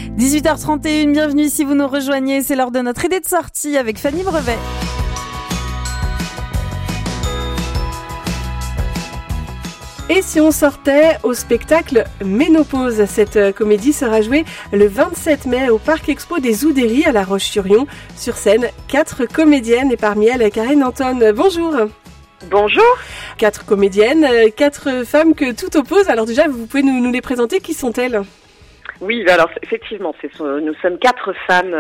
18h31, bienvenue si vous nous rejoignez, c'est l'heure de notre idée de sortie avec Fanny Brevet. Et si on sortait au spectacle Ménopause? Cette comédie sera jouée le 27 mai au Parc Expo des Oudéries à La Roche-sur-Yon. Sur scène, 4 comédiennes et parmi elles, Karine Anton. Bonjour. Bonjour. 4 comédiennes, 4 femmes que tout oppose. Alors déjà, vous pouvez nous les présenter, qui sont-elles? Oui, alors effectivement, nous sommes 4 femmes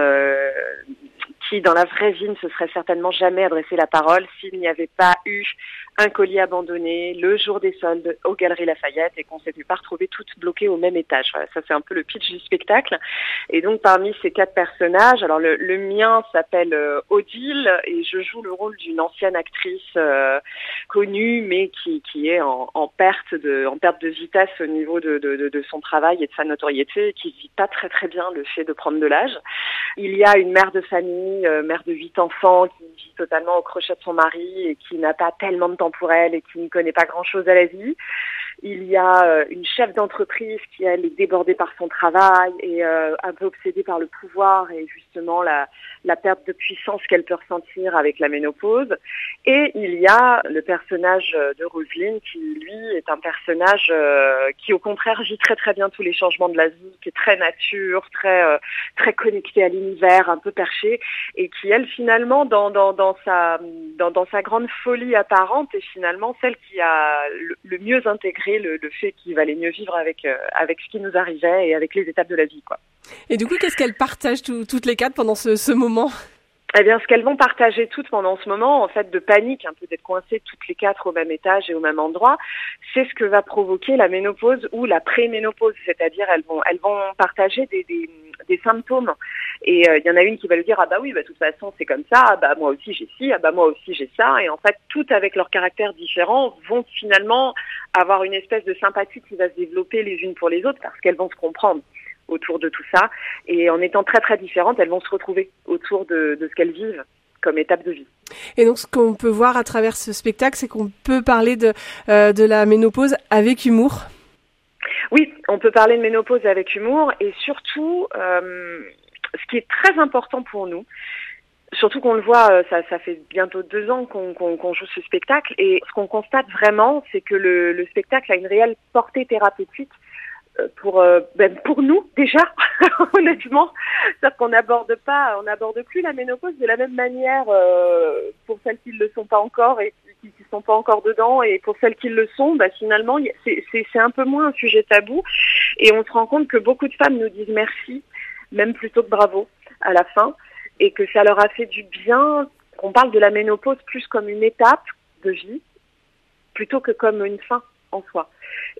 qui, dans la vraie vie, ne se seraient certainement jamais adressé la parole s'il n'y avait pas eu un colis abandonné le jour des soldes aux Galeries Lafayette et qu'on s'est vu pas retrouver toutes bloquées au même étage. Voilà, ça c'est un peu le pitch du spectacle. Et donc parmi ces 4 personnages, alors le mien s'appelle Odile et je joue le rôle d'une ancienne actrice connue mais qui est en perte de vitesse au niveau de son travail et de sa notoriété et qui vit pas très très bien le fait de prendre de l'âge. Il y a une mère de famille, mère de 8 enfants qui vit totalement au crochet de son mari et qui n'a pas tellement de temps pour elle et qui ne connaît pas grand-chose à la vie. Il y a une chef d'entreprise qui, elle, est débordée par son travail et un peu obsédée par le pouvoir et justement la perte de puissance qu'elle peut ressentir avec la ménopause. Et il y a le personnage de Roselyne qui, lui, est un personnage qui, au contraire, vit très très bien tous les changements de la vie, qui est très nature, très connecté à l'univers, un peu perché, et qui, elle, finalement, dans sa grande folie apparente, est finalement celle qui a le mieux intégré le fait qu'il valait mieux vivre avec ce qui nous arrivait et avec les étapes de la vie, quoi. Et du coup, qu'est-ce qu'elles partagent toutes les 4 pendant ce moment? Eh bien, ce qu'elles vont partager toutes pendant ce moment, en fait, de panique, un peu d'être coincées toutes les 4 au même étage et au même endroit, c'est ce que va provoquer la ménopause ou la préménopause. C'est-à-dire, elles vont partager des symptômes. Et il y en a une qui va lui dire, ah bah oui, bah de toute façon, c'est comme ça, ah bah moi aussi j'ai ci, ah bah moi aussi j'ai ça. Et en fait, toutes avec leurs caractères différents vont finalement avoir une espèce de sympathie qui va se développer les unes pour les autres parce qu'elles vont se comprendre autour de tout ça. Et en étant très très différentes, elles vont se retrouver autour de ce qu'elles vivent comme étape de vie. Et donc, ce qu'on peut voir à travers ce spectacle, c'est qu'on peut parler de la ménopause avec humour. Oui, on peut parler de ménopause avec humour et surtout, ce qui est très important pour nous, surtout qu'on le voit, ça fait bientôt 2 ans qu'on joue ce spectacle et ce qu'on constate vraiment, c'est que le spectacle a une réelle portée thérapeutique pour nous déjà honnêtement, c'est-à-dire qu'on n'aborde plus la ménopause de la même manière pour celles qui ne le sont pas encore et qui ne sont pas encore dedans et pour celles qui le sont, finalement c'est un peu moins un sujet tabou et on se rend compte que beaucoup de femmes nous disent merci, même plutôt que bravo à la fin et que ça leur a fait du bien, qu'on parle de la ménopause plus comme une étape de vie plutôt que comme une fin en soi.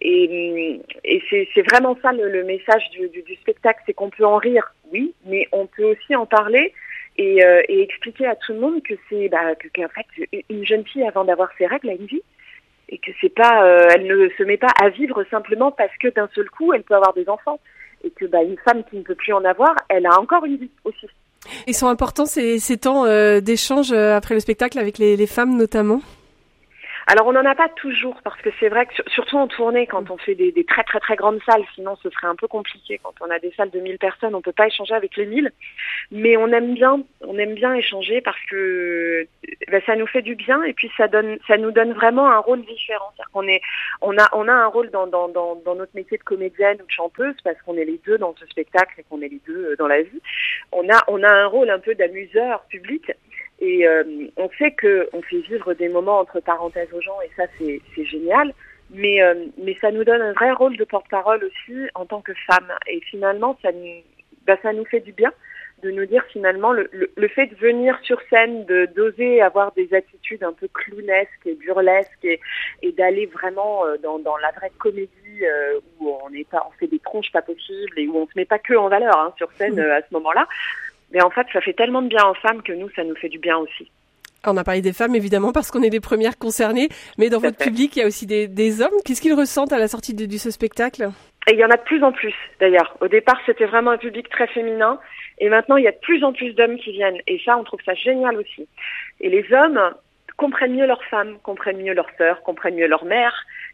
Et c'est vraiment ça le message du spectacle, c'est qu'on peut en rire, oui, mais on peut aussi en parler et expliquer à tout le monde que qu'en fait une jeune fille avant d'avoir ses règles a une vie et que c'est pas, elle ne se met pas à vivre simplement parce que d'un seul coup elle peut avoir des enfants et que une femme qui ne peut plus en avoir, elle a encore une vie aussi. Ils sont importants ces temps d'échange après le spectacle avec les femmes notamment? Alors on n'en a pas toujours parce que c'est vrai que surtout en tournée quand on fait des très très très grandes salles, sinon ce serait un peu compliqué. Quand on a des salles de 1000 personnes, on peut pas échanger avec les 1000, mais on aime bien échanger parce que ça nous fait du bien et puis ça nous donne vraiment un rôle différent. C'est-à-dire on a un rôle dans notre métier de comédienne ou de chanteuse parce qu'on est les deux dans ce spectacle et qu'on est les deux dans la vie. On a un rôle un peu d'amuseur public. Et on sait qu'on fait vivre des moments entre parenthèses aux gens et ça c'est génial, mais ça nous donne un vrai rôle de porte-parole aussi en tant que femme. Et finalement ça nous fait du bien de nous dire finalement le fait de venir sur scène, d'oser avoir des attitudes un peu clownesques et burlesques et d'aller vraiment dans la vraie comédie où on fait des tronches pas possibles et où on se met pas que en valeur sur scène à ce moment-là. Mais en fait, ça fait tellement de bien aux femmes que nous, ça nous fait du bien aussi. On a parlé des femmes, évidemment, parce qu'on est les premières concernées. Mais dans votre public, il y a aussi des hommes. Qu'est-ce qu'ils ressentent à la sortie de ce spectacle? Et il y en a de plus en plus, d'ailleurs. Au départ, c'était vraiment un public très féminin. Et maintenant, il y a de plus en plus d'hommes qui viennent. Et ça, on trouve ça génial aussi. Et les hommes comprennent mieux leurs femmes, comprennent mieux leurs sœurs, comprennent mieux leur mère,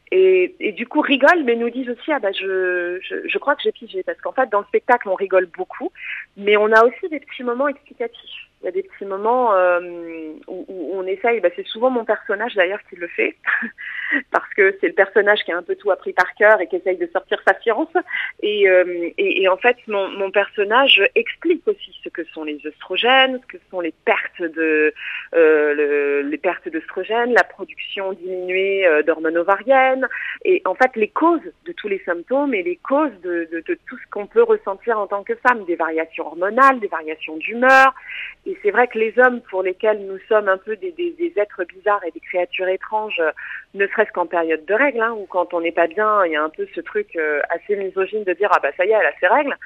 Et du coup rigolent, mais nous disent aussi je crois que j'ai pigé, parce qu'en fait dans le spectacle on rigole beaucoup, mais on a aussi des petits moments explicatifs. Il y a des petits moments où on essaye, c'est souvent mon personnage d'ailleurs qui le fait, parce que c'est le personnage qui a un peu tout appris par cœur et qui essaye de sortir sa science. Et en fait, mon personnage explique aussi ce que sont les œstrogènes, ce que sont les pertes les pertes d'œstrogènes, la production diminuée d'hormones ovariennes, et en fait les causes de tous les symptômes et les causes de tout ce qu'on peut ressentir en tant que femme, des variations hormonales, des variations d'humeur. Et c'est vrai que les hommes pour lesquels nous sommes un peu des êtres bizarres et des créatures étranges, ne serait-ce qu'en période de règles, ou quand on n'est pas bien, il y a un peu ce truc assez misogyne de dire ça y est, elle a ses règles.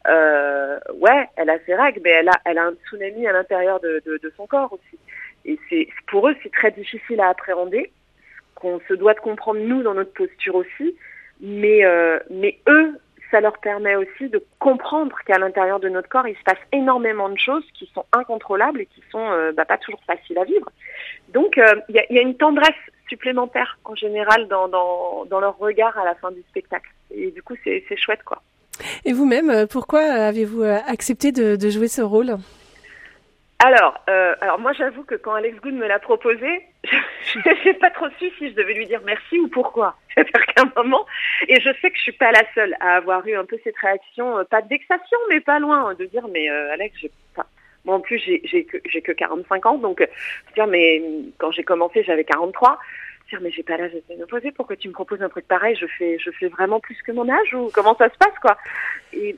Ouais, elle a ses règles, mais elle a un tsunami à l'intérieur de son corps aussi. Et pour eux, c'est très difficile à appréhender, qu'on se doit de comprendre nous dans notre posture aussi, mais eux, ça leur permet aussi de comprendre qu'à l'intérieur de notre corps, il se passe énormément de choses qui sont incontrôlables et qui sont pas toujours faciles à vivre. Donc, il y a une tendresse supplémentaire en général dans leur regard à la fin du spectacle. Et du coup, c'est chouette, quoi. Et vous-même, pourquoi avez-vous accepté de jouer ce rôle ? Alors moi j'avoue que quand Alex Good me l'a proposé, j'ai pas trop su si je devais lui dire merci ou pourquoi. C'est-à-dire qu'à un moment, et je sais que je suis pas la seule à avoir eu un peu cette réaction, pas de vexation, mais pas loin, de dire mais Alex, moi en plus j'ai que 45 ans, donc dire mais quand j'ai commencé j'avais 43. Dire mais j'ai pas l'âge de ménopauser, pourquoi tu me proposes un truc pareil, je fais vraiment plus que mon âge, ou comment ça se passe, quoi. Et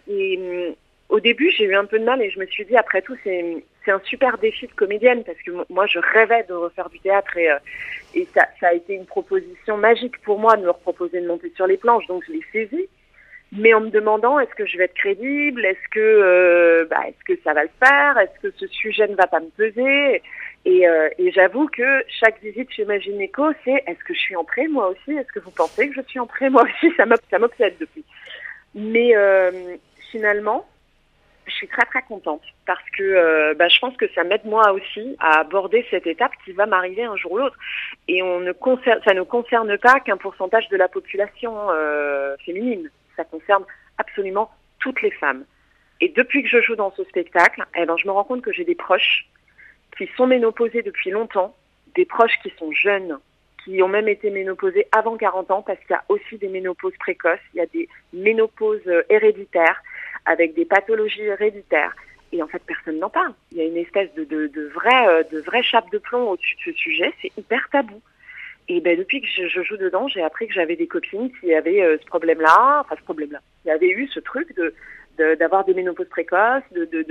au début j'ai eu un peu de mal et je me suis dit après tout c'est un super défi de comédienne, parce que moi je rêvais de refaire du théâtre et ça a été une proposition magique pour moi de me reproposer de monter sur les planches, donc je l'ai saisi, mais en me demandant est-ce que je vais être crédible, est-ce que ça va le faire, est-ce que ce sujet ne va pas me peser. Et j'avoue que chaque visite chez ma gynéco, c'est est-ce que je suis en pré moi aussi, est-ce que vous pensez que je suis en pré moi aussi, ça m'obsède depuis. Mais finalement, je suis très très contente parce que je pense que ça m'aide moi aussi à aborder cette étape qui va m'arriver un jour ou l'autre. Et ça ne concerne pas qu'un pourcentage de la population féminine, ça concerne absolument toutes les femmes. Et depuis que je joue dans ce spectacle, je me rends compte que j'ai des proches qui sont ménopausés depuis longtemps, des proches qui sont jeunes, qui ont même été ménopausés avant 40 ans, parce qu'il y a aussi des ménopauses précoces, il y a des ménopauses héréditaires, avec des pathologies héréditaires. Et en fait, personne n'en parle. Il y a une espèce de vraie chape de plomb au-dessus de ce sujet, c'est hyper tabou. Et depuis que je joue dedans, j'ai appris que j'avais des copines qui avaient ce problème-là, qui avaient eu ce truc d'avoir des ménopauses précoces,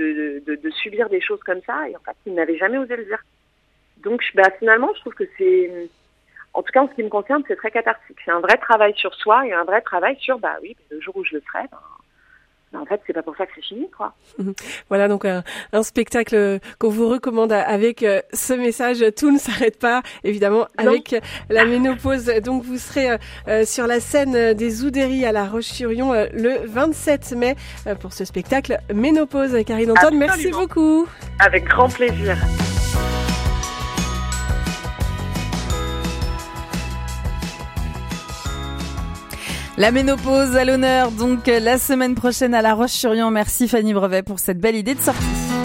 de subir des choses comme ça, et en fait, ils n'avaient jamais osé le dire. Donc, finalement, je trouve que c'est, en tout cas, en ce qui me concerne, c'est très cathartique. C'est un vrai travail sur soi et un vrai travail sur, le jour où je le ferai, en fait, c'est pas pour ça que c'est fini, quoi. Voilà, donc un spectacle qu'on vous recommande avec ce message, tout ne s'arrête pas, évidemment, avec la ménopause. Donc, vous serez sur la scène des Oudéries à La Roche-sur-Yon le 27 mai pour ce spectacle Ménopause. Karine Anton, merci beaucoup. Avec grand plaisir. La ménopause à l'honneur, donc la semaine prochaine à La Roche-sur-Yon. Merci Fanny Brevet pour cette belle idée de sortie.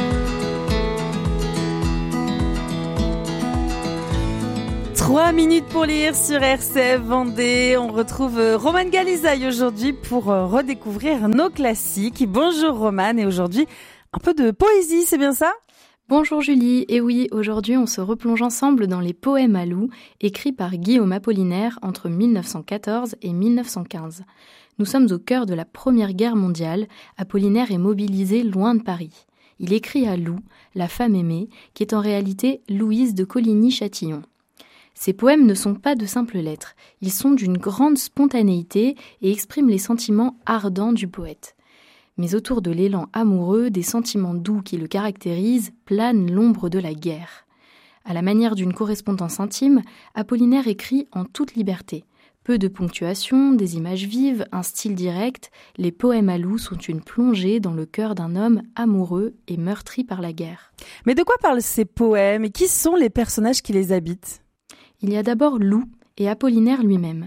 Trois minutes pour lire sur RCF Vendée. On retrouve Romane Galizaï aujourd'hui pour redécouvrir nos classiques. Bonjour Romane, et aujourd'hui un peu de poésie, c'est bien ça ? Bonjour Julie, et oui, aujourd'hui on se replonge ensemble dans les poèmes à loup, écrits par Guillaume Apollinaire entre 1914 et 1915. Nous sommes au cœur de la Première Guerre mondiale, Apollinaire est mobilisé loin de Paris. Il écrit à Lou, la femme aimée, qui est en réalité Louise de Coligny-Châtillon. Ces poèmes ne sont pas de simples lettres, ils sont d'une grande spontanéité et expriment les sentiments ardents du poète. Mais autour de l'élan amoureux, des sentiments doux qui le caractérisent, plane l'ombre de la guerre. À la manière d'une correspondance intime, Apollinaire écrit en toute liberté. Peu de ponctuation, des images vives, un style direct, les poèmes à loup sont une plongée dans le cœur d'un homme amoureux et meurtri par la guerre. Mais de quoi parlent ces poèmes et qui sont les personnages qui les habitent ? Il y a d'abord Loup et Apollinaire lui-même.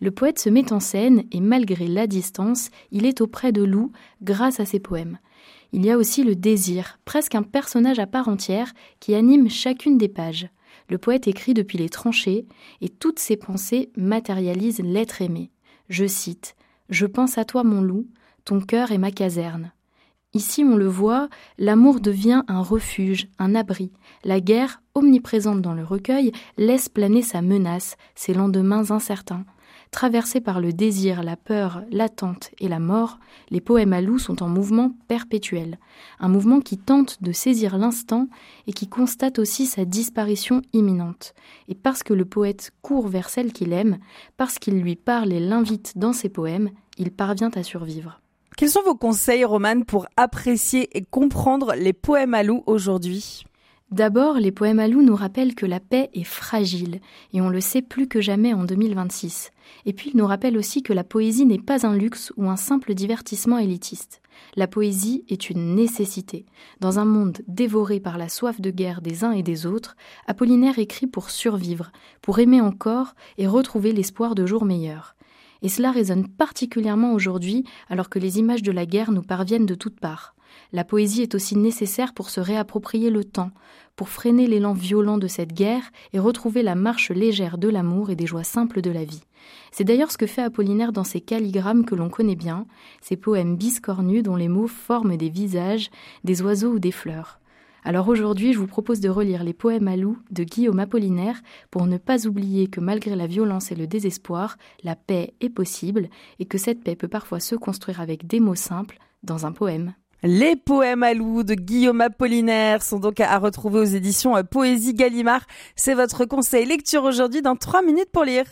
Le poète se met en scène et malgré la distance, il est auprès de Lou grâce à ses poèmes. Il y a aussi le désir, presque un personnage à part entière qui anime chacune des pages. Le poète écrit depuis les tranchées et toutes ses pensées matérialisent l'être aimé. Je cite « Je pense à toi mon loup, ton cœur est ma caserne ». Ici, on le voit, l'amour devient un refuge, un abri. La guerre, omniprésente dans le recueil, laisse planer sa menace, ses lendemains incertains. Traversés par le désir, la peur, l'attente et la mort, les poèmes à Lou sont en mouvement perpétuel. Un mouvement qui tente de saisir l'instant et qui constate aussi sa disparition imminente. Et parce que le poète court vers celle qu'il aime, parce qu'il lui parle et l'invite dans ses poèmes, il parvient à survivre. Quels sont vos conseils, Romane, pour apprécier et comprendre les poèmes à Lou aujourd'hui ? D'abord, les poèmes à Lou nous rappellent que la paix est fragile, et on le sait plus que jamais en 2026. Et puis, ils nous rappellent aussi que la poésie n'est pas un luxe ou un simple divertissement élitiste. La poésie est une nécessité. Dans un monde dévoré par la soif de guerre des uns et des autres, Apollinaire écrit pour survivre, pour aimer encore et retrouver l'espoir de jours meilleurs. Et cela résonne particulièrement aujourd'hui, alors que les images de la guerre nous parviennent de toutes parts. La poésie est aussi nécessaire pour se réapproprier le temps, pour freiner l'élan violent de cette guerre et retrouver la marche légère de l'amour et des joies simples de la vie. C'est d'ailleurs ce que fait Apollinaire dans ses calligrammes que l'on connaît bien, ces poèmes biscornus dont les mots forment des visages, des oiseaux ou des fleurs. Alors aujourd'hui, je vous propose de relire les poèmes à Lou de Guillaume Apollinaire pour ne pas oublier que malgré la violence et le désespoir, la paix est possible et que cette paix peut parfois se construire avec des mots simples dans un poème. Les poèmes à Lou de Guillaume Apollinaire sont donc à retrouver aux éditions Poésie Gallimard. C'est votre conseil lecture aujourd'hui dans 3 minutes pour lire.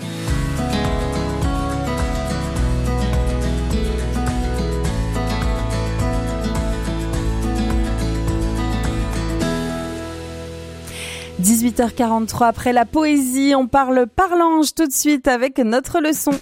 « 18h43 après la poésie, on parle parlange tout de suite avec notre leçon.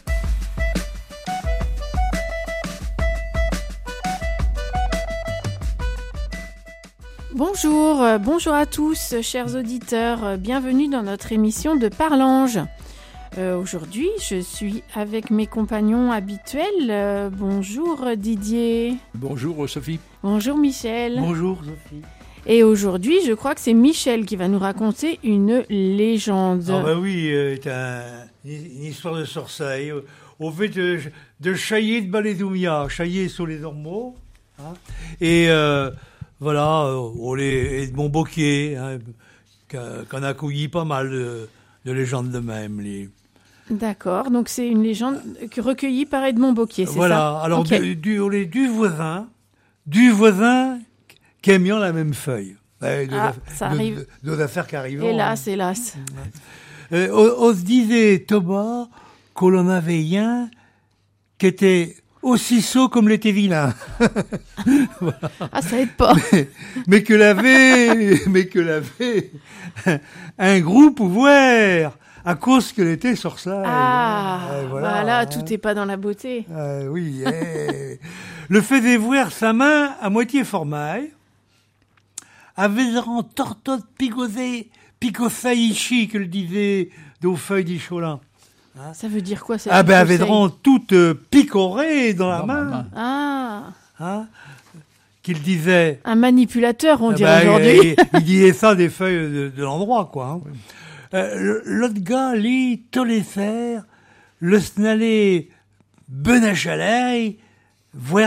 Bonjour à tous, chers auditeurs. Bienvenue dans notre émission de Parlange. Aujourd'hui, je suis avec mes compagnons habituels. Bonjour Didier. Bonjour Sophie. Bonjour Michel. Bonjour Sophie. Et aujourd'hui, je crois que c'est Michel qui va nous raconter une légende. Ah bah oui, une histoire de sorcier. Au fait de Chaillé de Balédoumia, Chaillé sur les Ormeaux. Hein, et voilà, Edmond Bocquier, hein, qu'on a accueilli pas mal de légendes de même. D'accord, donc c'est une légende recueillie par Edmond Bocquier, c'est voilà, ça ? Voilà, alors okay. du voisin qui aime bien la même feuille. Ça arrive. D'autres affaires qui arrivent. Hélas. On se disait, Thomas, que l'on avait un qui était aussi sot comme l'était vilain. Voilà. Ah, ça aide pas. mais que l'avait un gros pouvoir à cause qu'elle était sorcière. Voilà, tout n'est pas dans la beauté. Oui. Le fait d'évoir sa main à moitié formaille, avait un tortote picosaïchi, que le disait d'aux feuilles d'Icholin. Hein? Ça veut dire quoi, ça? Avait toute picorée dans la main. Hein? Qu'il disait. Un manipulateur, on dirait aujourd'hui. Il disait ça des feuilles de l'endroit, quoi. Hein. Oui. L'autre gars, lui, tolé faire, le snalé ben à chalet, voir